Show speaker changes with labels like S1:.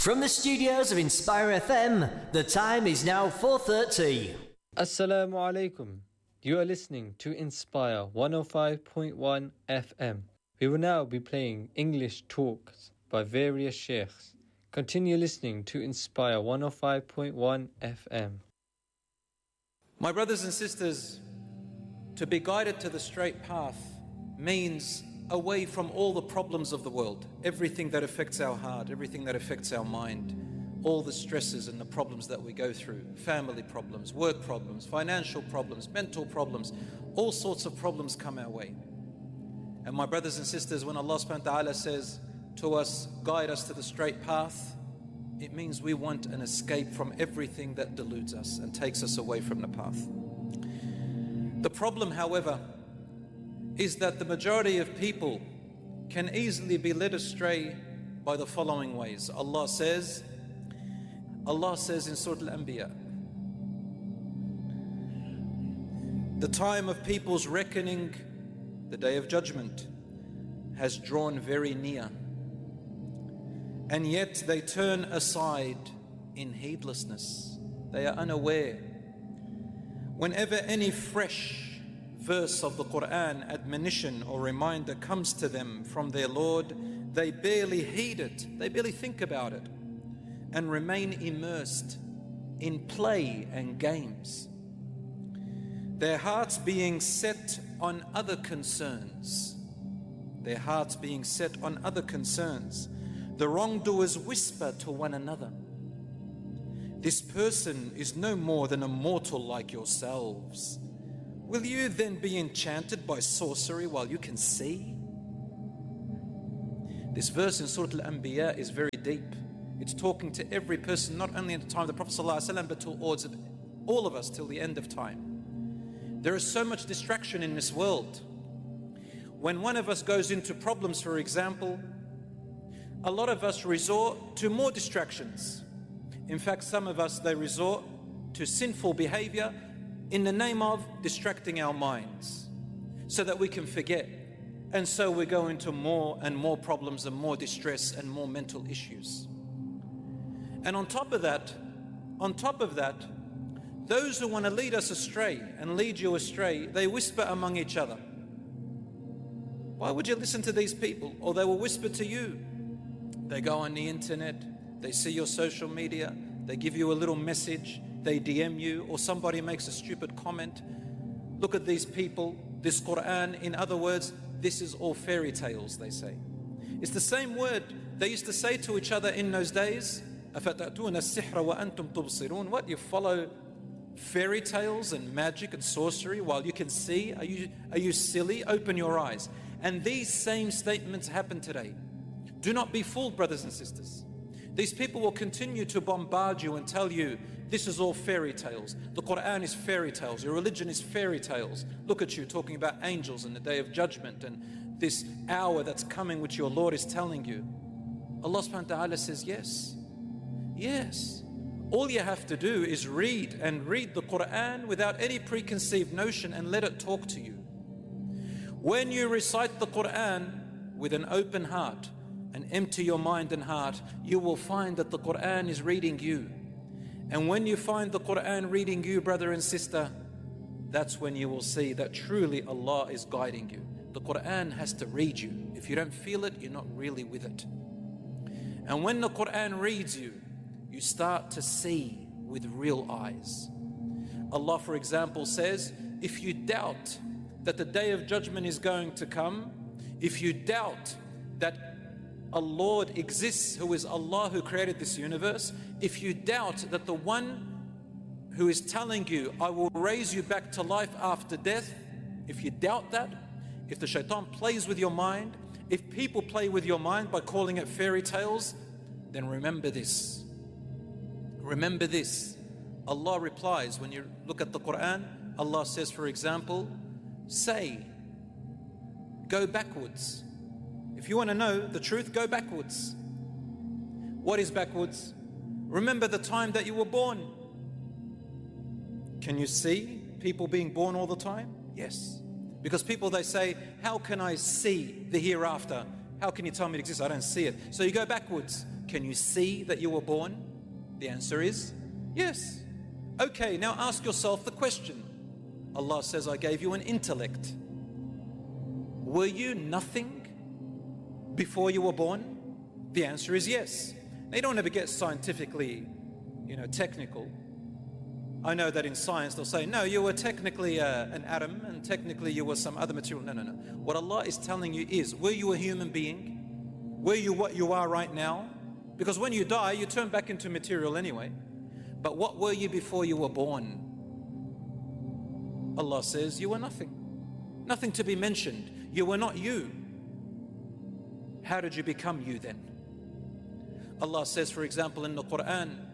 S1: From the studios of Inspire FM, the time is now 4:30.
S2: Assalamu alaikum. You are listening to Inspire 105.1 FM. We will now be playing English talks by various sheikhs. Continue listening to Inspire 105.1 FM.
S3: My brothers and sisters, to be guided to the straight path means away from all the problems of the world, everything that affects our heart, everything that affects our mind, all the stresses and the problems that we go through, family problems, work problems, financial problems, mental problems, all sorts of problems come our way. And my brothers and sisters, when Allah subhanahu wa ta'ala says to us, guide us to the straight path, it means we want an escape from everything that deludes us and takes us away from the path. The problem, however, is that the majority of people can easily be led astray by the following ways. Allah says in Surah Al-Anbiya, the time of people's reckoning, the day of judgment, has drawn very near. And yet they turn aside in heedlessness. They are unaware. Whenever any fresh verse of the Quran, admonition or reminder comes to them from their Lord, they barely heed it, they barely think about it, and remain immersed in play and games. Their hearts being set on other concerns. The wrongdoers whisper to one another, this person is no more than a mortal like yourselves. Will you then be enchanted by sorcery while you can see? This verse in Surah Al-Anbiya is very deep. It's talking to every person, not only at the time of the Prophet ﷺ, but towards all of us till the end of time. There is so much distraction in this world. When one of us goes into problems, for example, a lot of us resort to more distractions. In fact, some of us, they resort to sinful behavior in the name of distracting our minds so that we can forget. And so we go into more and more problems and more distress and more mental issues. And on top of that, those who want to lead us astray and lead you astray, they whisper among each other. Why would you listen to these people? Or they will whisper to you. They go on the internet, they see your social media, they give you a little message, they DM you, or somebody makes a stupid comment. Look at these people, this Quran. In other words, this is all fairy tales, they say. It's the same word they used to say to each other in those days. أَفَتَأْتُونَ السِّحْرَ وَأَنْتُمْ تُبْصِرُونَ. What, you follow fairy tales and magic and sorcery while you can see? Are you silly? Open your eyes. And these same statements happen today. Do not be fooled, brothers and sisters. These people will continue to bombard you and tell you, this is all fairy tales. The Quran is fairy tales. Your religion is fairy tales. Look at you talking about angels and the day of judgment and this hour that's coming which your Lord is telling you. Allah subhanahu wa ta'ala says, yes. All you have to do is read the Quran without any preconceived notion and let it talk to you. When you recite the Quran with an open heart, and empty your mind and heart, you will find that the Quran is reading you. And when you find the Quran reading you, brother and sister, that's when you will see that truly Allah is guiding you. The Quran has to read you. If you don't feel it, you're not really with it. And when the Quran reads you, you start to see with real eyes. Allah, for example, says, if you doubt that the day of judgment is going to come, if you doubt that a Lord exists who is Allah who created this universe, if you doubt that the one who is telling you, I will raise you back to life after death, if you doubt that, if the shaitan plays with your mind, if people play with your mind by calling it fairy tales, then remember this. Remember this. Allah replies, when you look at the Quran, Allah says, for example, say, go backwards. If you want to know the truth, go backwards. What is backwards? Remember the time that you were born. Can you see people being born all the time? Yes. Because people, they say, how can I see the hereafter? How can you tell me it exists? I don't see it. So you go backwards. Can you see that you were born? The answer is yes. Okay, now ask yourself the question. Allah says, I gave you an intellect. Were you nothing before you were born? The answer is yes. Now, you don't ever get scientifically, technical. I know that in science they'll say, no, you were technically an atom and technically you were some other material. No. What Allah is telling you is, were you a human being? Were you what you are right now? Because when you die, you turn back into material anyway. But what were you before you were born? Allah says, you were nothing. Nothing to be mentioned. You were not you. How did you become you then? Allah says, for example, in the Quran,